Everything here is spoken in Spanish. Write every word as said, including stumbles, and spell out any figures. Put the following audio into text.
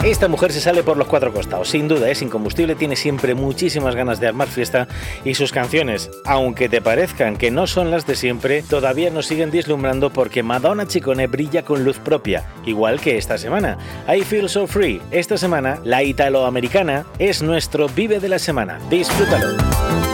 Esta mujer se sale por los cuatro costados, sin duda, es incombustible, tiene siempre muchísimas ganas de armar fiesta y sus canciones, aunque te parezcan que no son las de siempre, todavía nos siguen deslumbrando porque Madonna Ciccone brilla con luz propia, igual que esta semana. I Feel So Free. Esta semana, la italoamericana es nuestro Vive de la semana. Disfrútalo.